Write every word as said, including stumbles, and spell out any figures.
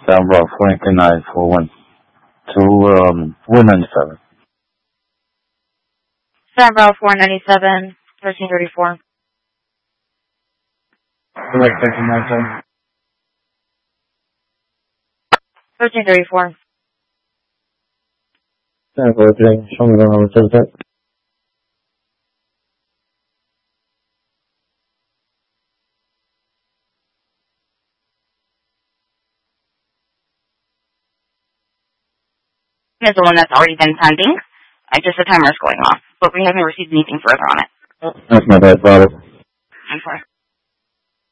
San Rafael four ninety-nine four one to um, one ninety-seven. San Rafael four ninety-seven, thirteen thirty-four. Like thirteen ninety-seven. thirteen thirty-four. San Rafael, show me the number to that. There's the one that's already been pending. I just the timer's going off, but we haven't received anything further on it. That's my bad, got it. I'm sorry.